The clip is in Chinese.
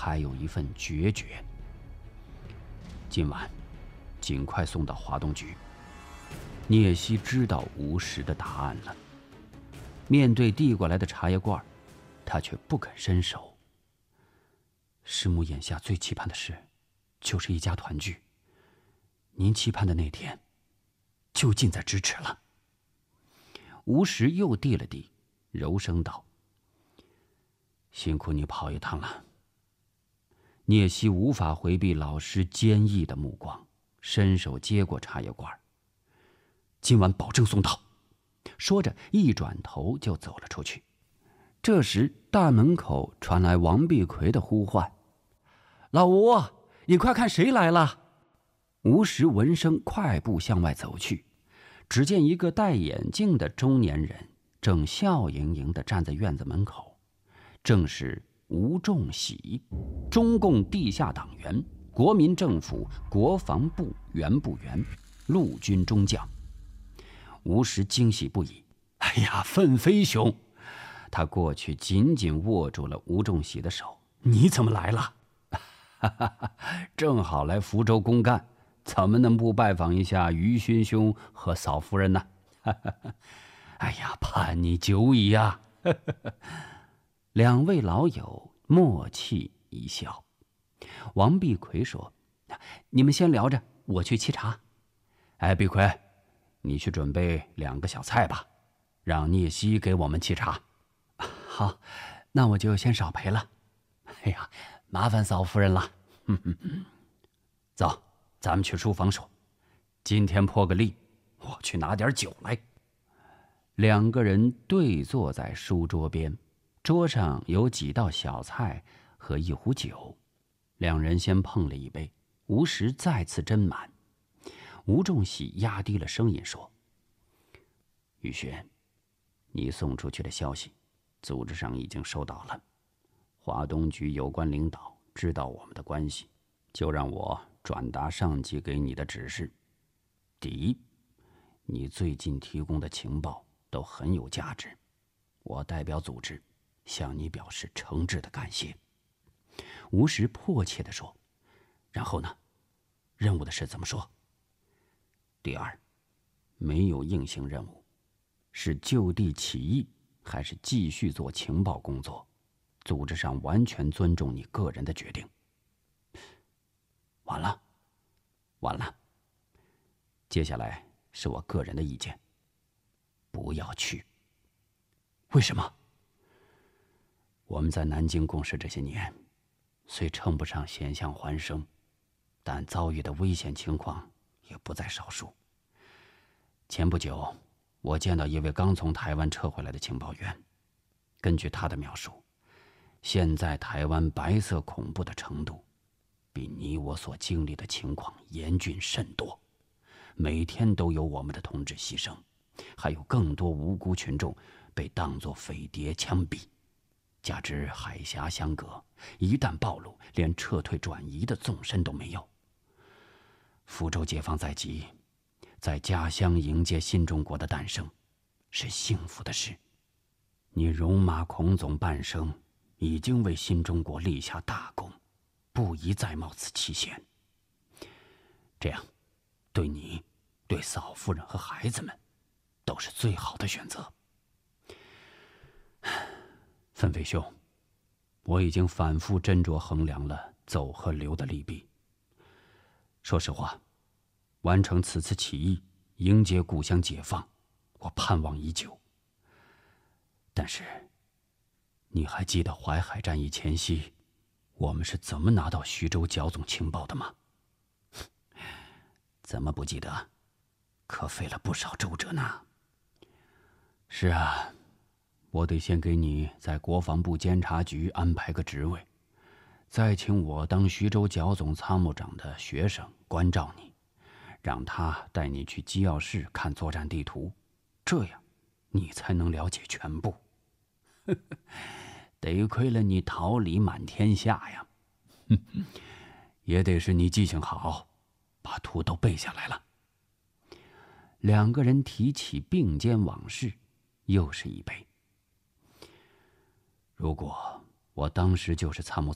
还有一份决绝。今晚尽快送到华东局。聂西知道吴石的答案了。面对递过来的茶叶罐，他却不肯伸手。师母眼下最期盼的事，就是一家团聚。您期盼的那天，就近在咫尺了。吴石又递了递，柔声道：“辛苦你跑一趟了。”聂西无法回避老师坚毅的目光，伸手接过茶叶罐。今晚保证送到。说着，一转头就走了出去。这时，大门口传来王碧奎的呼唤：“老吴，你快看谁来了！”吴石闻声快步向外走去，只见一个戴眼镜的中年人正笑盈盈地站在院子门口，正是吴仲喜，中共地下党员，国民政府国防部原部员，陆军中将。吴石惊喜不已：“哎呀，奋飞兄！”他过去紧紧握住了吴仲喜的手：“你怎么来了？”“正好来福州公干，怎么能不拜访一下于勋兄和嫂夫人呢？”“哎呀，盼你久矣呀！”两位老友默契一笑。王碧奎说：“你们先聊着，我去沏茶。”“哎，碧奎，你去准备2个小菜吧，让聂西给我们沏茶。”“好，那我就先少陪了。”“哎呀，麻烦嫂夫人了。”“走，咱们去书房说。今天破个例，我去拿点酒来。”2个人对坐在书桌边，桌上有几道小菜和一壶酒。2人先碰了一杯，吴石再次斟满。吴仲喜压低了声音说：“于轩，你送出去的消息，组织上已经收到了。华东局有关领导知道我们的关系，就让我转达上级给你的指示。第一，你最近提供的情报都很有价值，我代表组织向你表示诚挚的感谢。”吴石迫切地说：“然后呢？任务的事怎么说？”“第二，没有硬性任务，是就地起义还是继续做情报工作，组织上完全尊重你个人的决定。”“完了，完了。接下来是我个人的意见，不要去。”“为什么？”“我们在南京共事这些年，虽称不上险象环生，但遭遇的危险情况也不在少数。前不久，我见到一位刚从台湾撤回来的情报员，根据他的描述，现在台湾白色恐怖的程度，比你我所经历的情况严峻甚多。每天都有我们的同志牺牲，还有更多无辜群众被当作匪谍枪毙。加之海峡相隔，一旦暴露，连撤退转移的纵深都没有。福州解放在即，在家乡迎接新中国的诞生，是幸福的事。你戎马孔总半生，已经为新中国立下大功，不宜再冒此奇险。这样，对你、对嫂夫人和孩子们，都是最好的选择。”“奋飞兄，我已经反复斟酌衡量了走和留的利弊。说实话，完成此次起义，迎接故乡解放，我盼望已久。但是，你还记得淮海战役前夕，我们是怎么拿到徐州剿总情报的吗？”“怎么不记得？可费了不少周折呢。”“是啊，我得先给你在国防部监察局安排个职位，再请我当徐州剿总参谋长的学生关照你，让他带你去机要室看作战地图，这样你才能了解全部。得亏了你桃李满天下呀！也得是你记性好，把图都背下来了。”2个人提起并肩往事，又是一杯。“如果我当时就是参谋